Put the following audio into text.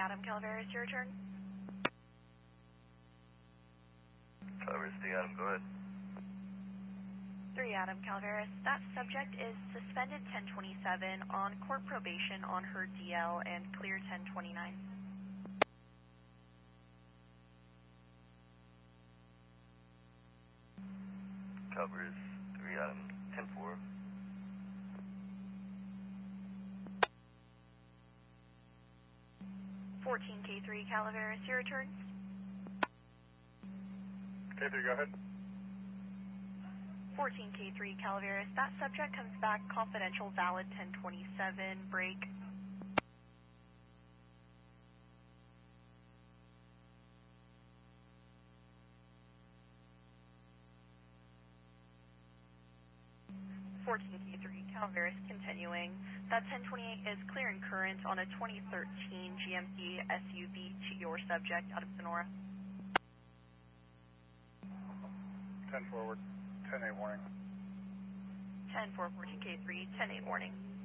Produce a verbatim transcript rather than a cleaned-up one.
Adam Calaveras, your turn. Calaveras, three Adam, go ahead. three Adam Calaveras, that subject is suspended ten twenty-seven on court probation on her D L and clear ten twenty-nine. Calaveras, three Adam, ten four. fourteen K three Calaveras, your return. K three, go ahead. fourteen K three Calaveras, that subject comes back confidential valid ten twenty-seven, break. fourteen K three Calaveras, continuing. That ten twenty-eight is clear and current on a twenty thirteen G M C S U V to your subject out of Sonora. ten forward, ten eight warning. ten four fourteen K three, ten eight warning.